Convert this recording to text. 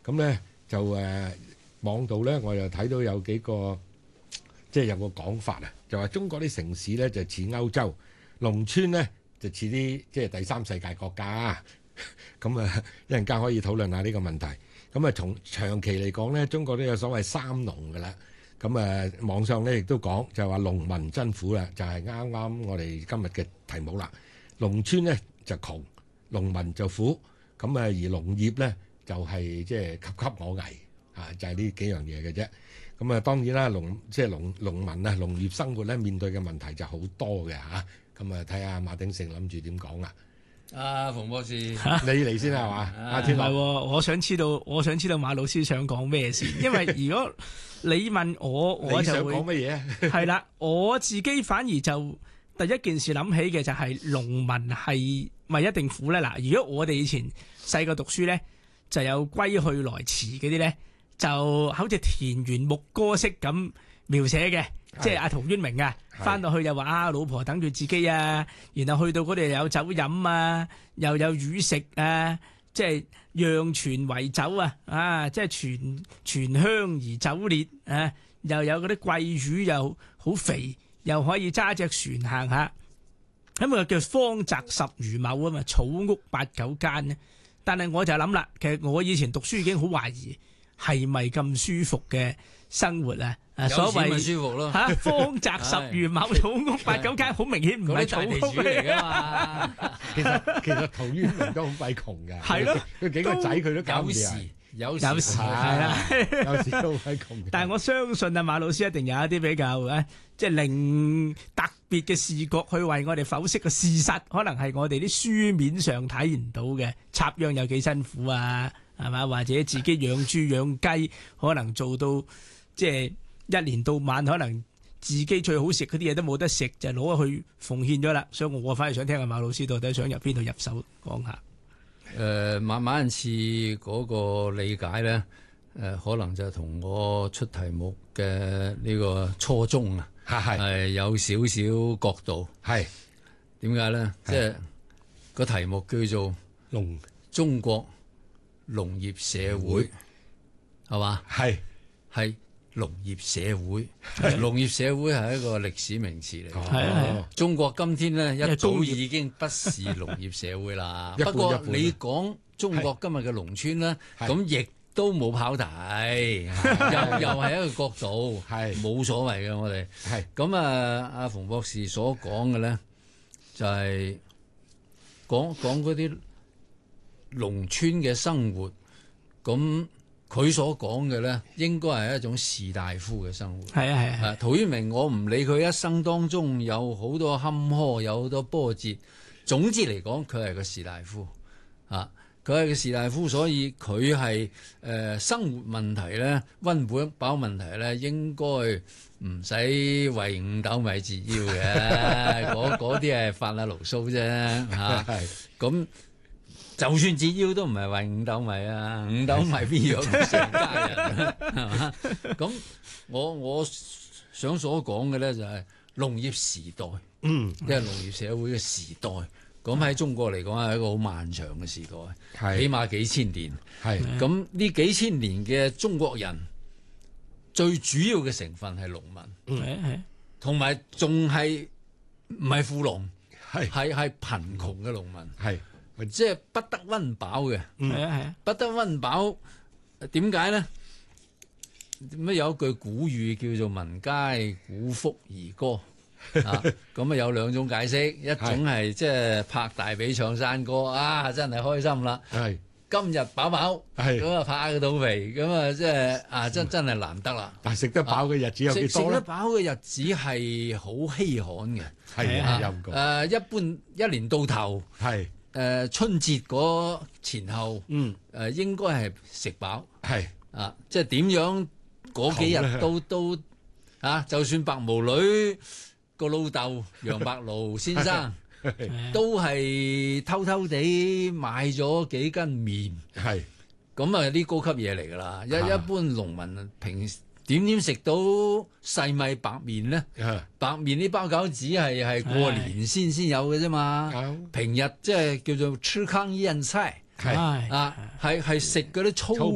咁咧就網度咧，我又睇到有幾個即係有個講法啊，就話中國啲城市咧就似歐洲，農村咧就似啲即係第三世界國家。咁一陣間可以討論下呢個問題。咁從長期嚟講咧，中國都有所謂三農㗎啦。咁網上咧亦都講就話農民真苦啦，就係啱啱我哋今日嘅題目啦。農村咧就窮，農民就苦。咁而農業咧就係即係岌岌可危就係呢幾樣嘢嘅啫。咁當然啦，農民啊，農業生活咧面對嘅問題就好多嘅嚇。咁睇下馬鼎盛諗住點講啦。 馮博士，你嚟先係嘛？阿天樂， 我想知道馬老師想講咩先？因為如果你問我就會你想講乜嘢？ 係啦，我自己反而就第一件事諗起嘅就係農民係咪一定苦咧？嗱，如果我哋以前細個讀書咧，就有歸去來辭嗰啲咧，就好似田園牧歌式咁描寫嘅。即係阿陶淵明啊，翻到去又話老婆等住自己啊，然後去到嗰度又有酒飲啊，又有魚食啊，即係釀泉為酒啊，即係泉香而酒烈啊，又有嗰啲桂魚又好肥，又可以揸隻船行下，咁啊叫方宅十餘畝啊嘛，草屋八九間咧。但係我就諗啦，其實我以前讀書已經好懷疑係咪咁舒服嘅生活啊？所謂咪舒服咯方宅十餘畝，草屋八九間，好明顯唔係草屋嚟噶嘛。 其實陶淵明都好鬼窮㗎。係咯，佢幾個仔佢都搞唔掂。 有時係啦， 有時都好鬼窮。 但係我相信馬老師一定有一啲比較即係另特別嘅視角去為我哋剖析個事實，可能係我哋啲書面上睇唔到嘅，插秧有幾辛苦啊，係嘛？或者自己養豬養雞，可能做到即係一年到晚，可能自己最好食嗰啲嘢都冇得食，就攞去奉獻咗啦。所以我反而想聽下馬老師到底想由邊度入手講下。 馬恩賜嗰個理解咧，可能就同我出題目嘅呢個初衷係有少少角度。 係點解咧？即係個題目叫做中國農業社會，係嘛？係農業社會，農業社會係一個歷史名詞嚟。中國今天呢，一早已經不是農業社會啦。不過你講中國今日嘅農村呢，咁亦都冇跑題，又係一個角度，冇所謂嘅。我哋咁阿馮博士所講嘅呢，就係講嗰啲農村嘅生活咁。佢所講嘅咧，應該係一種士大夫嘅生活。係。陶淵明，我唔理佢一生當中有好多坎坷，有好多波折。總之嚟講，佢係個士大夫。佢係個士大夫，所以佢係生活問題咧，溫飽問題咧，應該唔使為五斗米折腰嘅。嗰啲係發下牢騷啫。咁。就算折腰都唔係為五斗米啊，五斗米邊有成家人係嘛？咁我想所講嘅咧就係農業時代，即係農業社會嘅時代。咁喺中國嚟講係一個好漫長嘅時代，起碼幾千年。咁呢幾千年嘅中國人最主要嘅成分係農民，同埋仲係唔係富農，係貧窮嘅農民。即係不得溫飽嘅，不得溫飽，點解咧？乜有一句古語叫做民皆鼓腹而歌咁有兩種解釋，一種係即係拍大髀唱山歌真係開心啦，今日飽飽，咁啊拍個肚皮，咁啊即係真係難得啦。 但係食得飽嘅日子有幾多咧？ 食得飽嘅日子係好稀罕嘅，一般一年到頭春節嗰前後，應該係食飽，即係點樣嗰幾日都就算白毛女個老豆楊白勞先生，都係偷偷地買咗幾斤麵，咁啊啲高級嘢嚟㗎啦。一般農民平時點食到細米白麵咧？白麵呢包餃子係過年先有嘅啫嘛。平日即係叫做吃糠咽菜，係食嗰啲粗